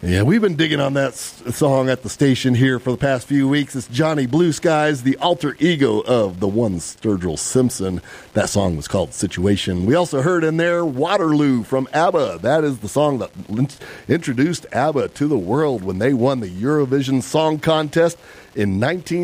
Yeah, we've been digging on that song at the station here for the past few weeks. It's Johnny Blue Skies, the alter ego of the one Sturgill Simpson. That song was called Situation. We also heard in there Waterloo from ABBA. That is the song that introduced ABBA to the world when they won the Eurovision Song Contest in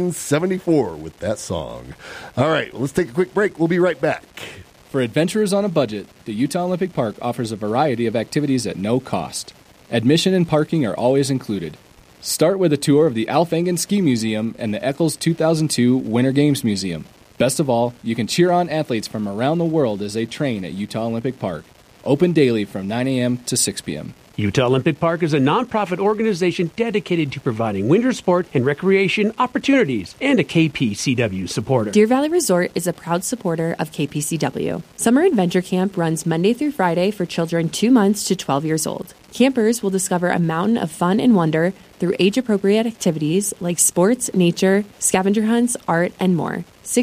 1974 with that song. All right, let's take a quick break. We'll be right back. For adventurers on a budget, the Utah Olympic Park offers a variety of activities at no cost. Admission and parking are always included. Start with a tour of the Alf Engen Ski Museum and the Eccles 2002 Winter Games Museum. Best of all, you can cheer on athletes from around the world as they train at Utah Olympic Park. Open daily from 9 a.m. to 6 p.m. Utah Olympic Park is a nonprofit organization dedicated to providing winter sport and recreation opportunities and a KPCW supporter. Deer Valley Resort is a proud supporter of KPCW. Summer Adventure Camp runs Monday through Friday for children 2 months to 12 years old. Campers will discover a mountain of fun and wonder through age-appropriate activities like sports, nature, scavenger hunts, art, and more.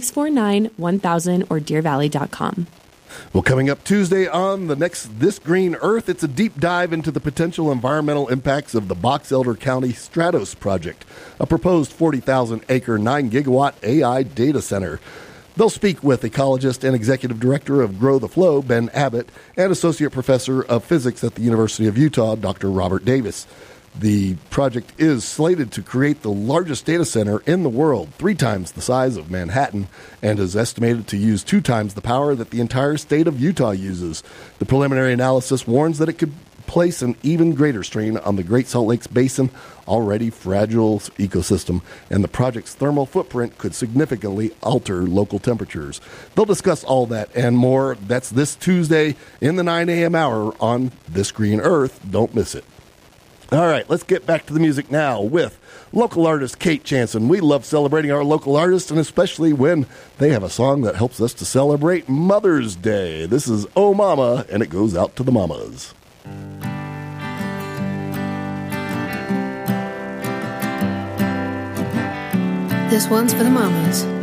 649-1000 or deervalley.com. Well, coming up Tuesday on the next This Green Earth, it's a deep dive into the potential environmental impacts of the Box Elder County Stratos project, a proposed 40,000-acre, 9-gigawatt AI data center. They'll speak with ecologist and executive director of Grow the Flow, Ben Abbott, and associate professor of physics at the University of Utah, Dr. Robert Davis. The project is slated to create the largest data center in the world, 3 times the size of Manhattan, and is estimated to use 2 times the power that the entire state of Utah uses. The preliminary analysis warns that it could place an even greater strain on the Great Salt Lakes Basin, already fragile ecosystem, and the project's thermal footprint could significantly alter local temperatures. They'll discuss all that and more. That's this Tuesday in the 9 a.m. hour on This Green Earth. Don't miss it. All right, let's get back to the music now with local artist Kate Jansen. We love celebrating our local artists, and especially when they have a song that helps us to celebrate Mother's Day. This is Oh Mama, and it goes out to the mamas. This one's for the mamas.